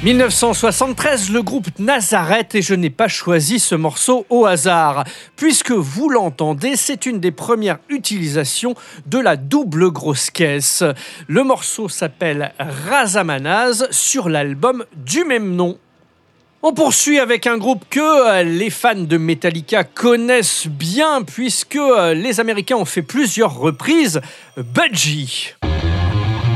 1973, le groupe Nazareth, et je n'ai pas choisi ce morceau au hasard. Puisque vous l'entendez, c'est une des premières utilisations de la double grosse caisse. Le morceau s'appelle Razamanaz sur l'album du même nom. On poursuit avec un groupe que les fans de Metallica connaissent bien puisque les Américains ont fait plusieurs reprises, Budgie.